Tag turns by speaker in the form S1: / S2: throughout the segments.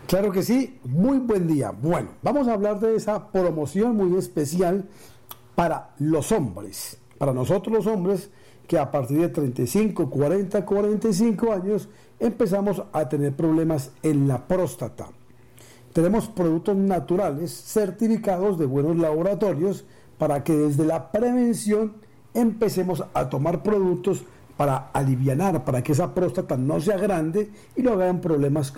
S1: Claro que sí, muy buen día. Bueno, vamos a hablar de esa promoción muy especial para los hombres, para nosotros los hombres que a partir de 35, 40, 45 años empezamos a tener problemas en la próstata. Tenemos productos naturales certificados de buenos laboratorios para que desde la prevención empecemos a tomar productos para alivianar, para que esa próstata no sea grande y no hayan problemas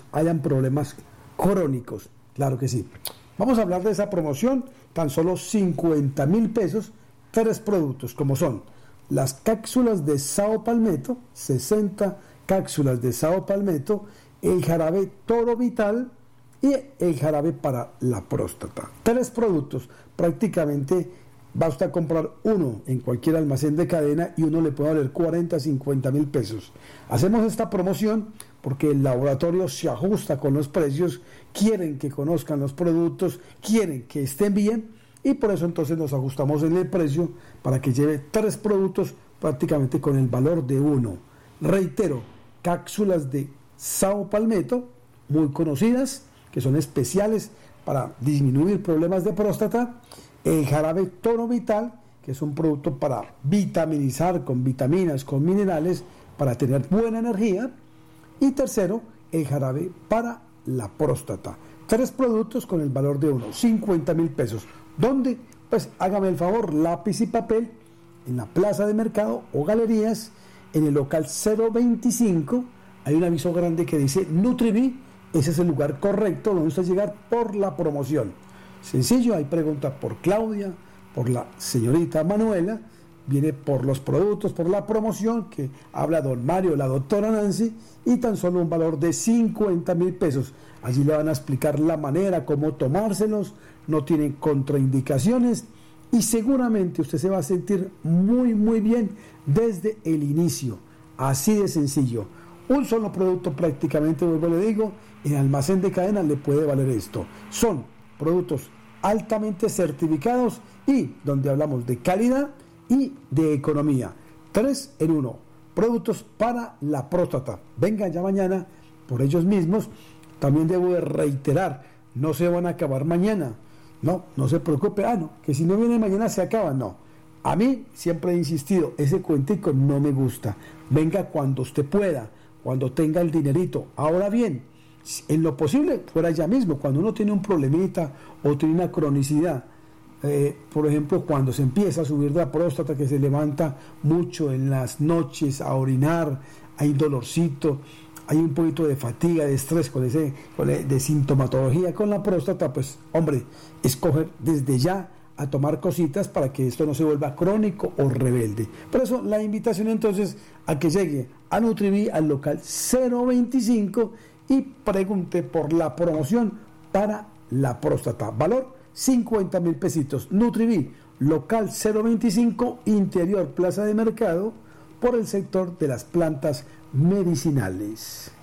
S1: crónicos. Claro que sí. Vamos a hablar de esa promoción, tan solo 50,000 pesos, 3 productos, como son las cápsulas de Sao Palmetto, 60 cápsulas de Sao Palmetto, el jarabe Toro Vital y el jarabe para la próstata. 3 productos, prácticamente basta comprar uno en cualquier almacén de cadena y uno le puede valer 40, 50,000 pesos. Hacemos esta promoción porque el laboratorio se ajusta con los precios, quieren que conozcan los productos, quieren que estén bien y por eso entonces nos ajustamos en el precio para que lleve 3 productos prácticamente con el valor de uno. Reitero, cápsulas de Sao Palmetto, muy conocidas, que son especiales para disminuir problemas de próstata, el jarabe Toro Vital, que es un producto para vitaminizar con vitaminas, con minerales, para tener buena energía, y tercero, el jarabe para la próstata. 3 productos con el valor de uno, 50,000 pesos. ¿Dónde? Pues hágame el favor, lápiz y papel, en la plaza de mercado o galerías, en el local 025, hay un aviso grande que dice NutriBee, ese es el lugar correcto donde usted llegar por la promoción. Sencillo, hay pregunta por Claudia, por la señorita Manuela, viene por los productos, por la promoción que habla don Mario, la doctora Nancy, y tan solo un valor de 50,000 pesos. Allí le van a explicar la manera, cómo tomárselos, no tienen contraindicaciones y seguramente usted se va a sentir muy bien desde el inicio. Así de sencillo. Un solo producto prácticamente, vuelvo le digo, en almacén de cadena le puede valer esto. Son productos altamente certificados y donde hablamos de calidad y de economía. 3 en 1. Productos para la próstata. Vengan ya mañana por ellos mismos. También debo de reiterar, no se van a acabar mañana. No se preocupe. Que si no viene mañana se acaba. No. A mí siempre he insistido, ese cuentico no me gusta. Venga cuando usted pueda, cuando tenga el dinerito. Ahora bien, en lo posible, fuera ya mismo, cuando uno tiene un problemita o tiene una cronicidad, por ejemplo, cuando se empieza a subir la próstata, que se levanta mucho en las noches a orinar, hay dolorcito, hay un poquito de fatiga, de estrés, de sintomatología con la próstata, pues, hombre, escoger desde ya a tomar cositas para que esto no se vuelva crónico o rebelde. Por eso la invitación entonces a que llegue a NutriBee al local 025 y pregunte por la promoción para la próstata. Valor 50,000 pesitos. NutriBee, local 025, interior Plaza de Mercado, por el sector de las plantas medicinales.